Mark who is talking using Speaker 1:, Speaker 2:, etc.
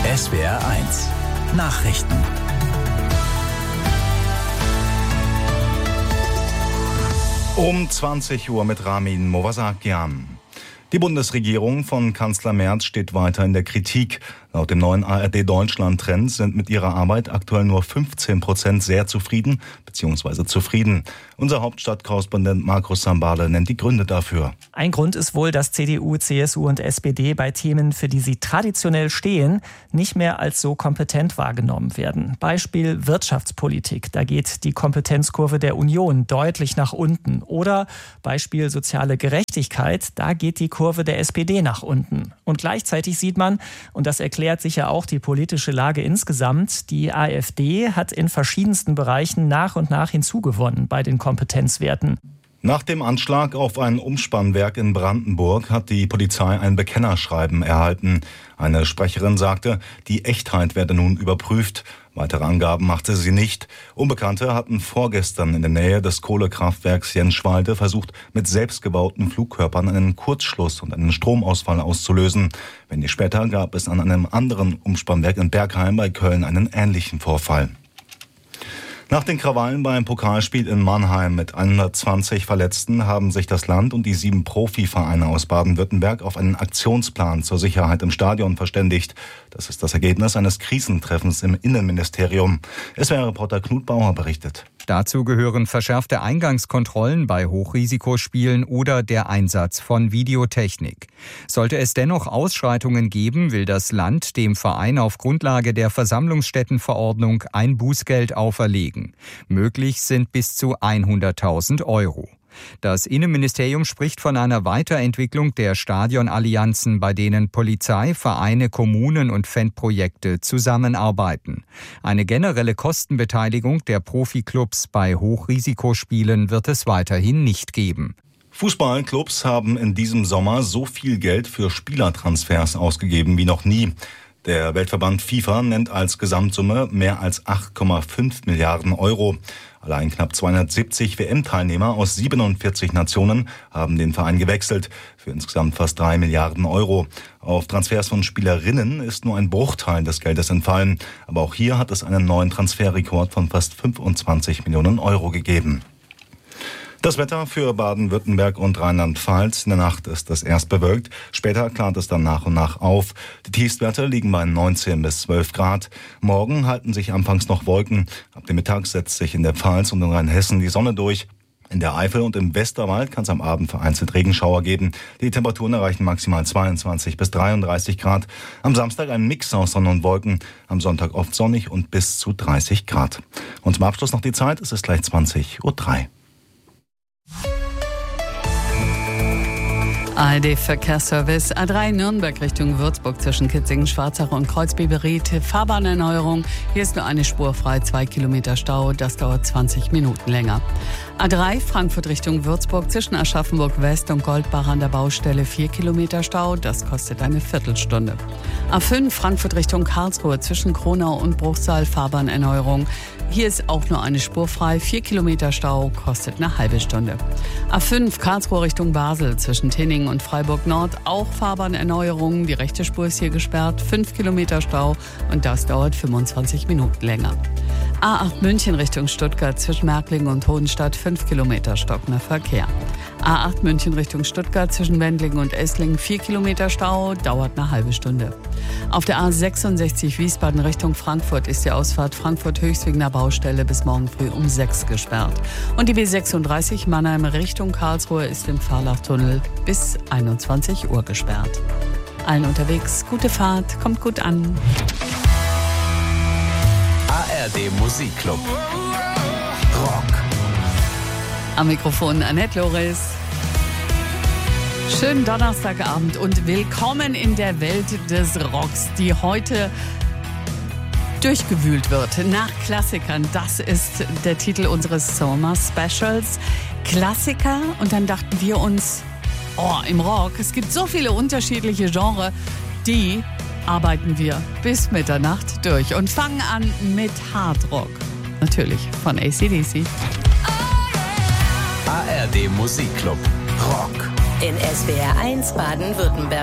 Speaker 1: SWR1 Nachrichten. Um 20 Uhr mit Ramin Movasakian. Die Bundesregierung von Kanzler Merz steht weiter in der Kritik. Laut dem neuen ARD-Deutschland-Trend sind mit ihrer Arbeit aktuell nur 15% sehr zufrieden bzw. zufrieden. Unser Hauptstadtkorrespondent Markus Sambale nennt die Gründe dafür.
Speaker 2: Ein Grund ist wohl, dass CDU, CSU und SPD bei Themen, für die sie traditionell stehen, nicht mehr als so kompetent wahrgenommen werden. Beispiel Wirtschaftspolitik. Da geht die Kompetenzkurve der Union deutlich nach unten. Oder Beispiel soziale Gerechtigkeit. Da geht die Kurve der SPD nach unten. Und gleichzeitig sieht man, und das erklärt sicher auch die politische Lage insgesamt, die AfD hat in verschiedensten Bereichen nach und nach hinzugewonnen bei den Kompetenzwerten.
Speaker 1: Nach dem Anschlag auf ein Umspannwerk in Brandenburg hat die Polizei ein Bekennerschreiben erhalten. Eine Sprecherin sagte, die Echtheit werde nun überprüft. Weitere Angaben machte sie nicht. Unbekannte hatten vorgestern in der Nähe des Kohlekraftwerks Jenschwalde versucht, mit selbstgebauten Flugkörpern einen Kurzschluss und einen Stromausfall auszulösen. Wenig später gab es an einem anderen Umspannwerk in Bergheim bei Köln einen ähnlichen Vorfall. Nach den Krawallen beim Pokalspiel in Mannheim mit 120 Verletzten haben sich das Land und die 7 Profivereine aus Baden-Württemberg auf einen Aktionsplan zur Sicherheit im Stadion verständigt. Das ist das Ergebnis eines Krisentreffens im Innenministerium. SWR-Reporter Knut Bauer berichtet.
Speaker 3: Dazu gehören verschärfte Eingangskontrollen bei Hochrisikospielen oder der Einsatz von Videotechnik. Sollte es dennoch Ausschreitungen geben, will das Land dem Verein auf Grundlage der Versammlungsstättenverordnung ein Bußgeld auferlegen. Möglich sind bis zu 100.000 Euro. Das Innenministerium spricht von einer Weiterentwicklung der Stadionallianzen, bei denen Polizei, Vereine, Kommunen und Fanprojekte zusammenarbeiten. Eine generelle Kostenbeteiligung der Profiklubs bei Hochrisikospielen wird es weiterhin nicht geben.
Speaker 1: Fußballclubs haben in diesem Sommer so viel Geld für Spielertransfers ausgegeben wie noch nie. Der Weltverband FIFA nennt als Gesamtsumme mehr als 8,5 Milliarden Euro. Allein knapp 270 WM-Teilnehmer aus 47 Nationen haben den Verein gewechselt, für insgesamt fast 3 Milliarden Euro. Auf Transfers von Spielerinnen ist nur ein Bruchteil des Geldes entfallen. Aber auch hier hat es einen neuen Transferrekord von fast 25 Millionen Euro gegeben. Das Wetter für Baden-Württemberg und Rheinland-Pfalz. In der Nacht ist es erst bewölkt, später klart es dann nach und nach auf. Die Tiefstwerte liegen bei 19 bis 12 Grad. Morgen halten sich anfangs noch Wolken. Ab dem Mittag setzt sich in der Pfalz und in Rheinhessen die Sonne durch. In der Eifel und im Westerwald kann es am Abend vereinzelt Regenschauer geben. Die Temperaturen erreichen maximal 22 bis 33 Grad. Am Samstag ein Mix aus Sonne und Wolken. Am Sonntag oft sonnig und bis zu 30 Grad. Und zum Abschluss noch die Zeit. Es ist gleich 20:03 Uhr.
Speaker 4: ARD-Verkehrsservice A3 Nürnberg Richtung Würzburg zwischen Kitzingen, Schwarzach und Kreuzbiberried. Fahrbahnerneuerung. Hier ist nur eine Spur frei, 2 Kilometer Stau. Das dauert 20 Minuten länger. A3 Frankfurt Richtung Würzburg zwischen Aschaffenburg West und Goldbach an der Baustelle 4 Kilometer Stau. Das kostet eine Viertelstunde. A5 Frankfurt Richtung Karlsruhe zwischen Kronau und Bruchsal. Fahrbahnerneuerung. Hier ist auch nur eine Spur frei. 4 Kilometer Stau kostet eine halbe Stunde. A5 Karlsruhe Richtung Basel zwischen Tinning und Freiburg Nord. Auch Fahrbahnerneuerung. Die rechte Spur ist hier gesperrt. 5 Kilometer Stau und das dauert 25 Minuten länger. A8 München Richtung Stuttgart zwischen Märklingen und Hohenstadt 5 Kilometer stockender Verkehr. A8 München Richtung Stuttgart zwischen Wendlingen und Esslingen 4 Kilometer Stau, dauert eine halbe Stunde. Auf der A66 Wiesbaden Richtung Frankfurt ist die Ausfahrt Frankfurt-Höchstwegener Baustelle bis morgen früh um 6 gesperrt. Und die B36 Mannheim Richtung Karlsruhe ist im Fahrlachtunnel bis 21 Uhr gesperrt. Allen unterwegs, gute Fahrt, kommt gut an.
Speaker 1: ARD Musikclub. Rock.
Speaker 4: Am Mikrofon Annette Loris. Schönen Donnerstagabend und willkommen in der Welt des Rocks, die heute durchgewühlt wird nach Klassikern. Das ist der Titel unseres Sommer-Specials. Klassiker, und dann dachten wir uns, im Rock, es gibt so viele unterschiedliche Genres, die arbeiten wir bis Mitternacht durch und fangen an mit Hardrock. Natürlich von AC/DC.
Speaker 1: ARD Musikclub. Rock.
Speaker 5: In SWR1 Baden-Württemberg.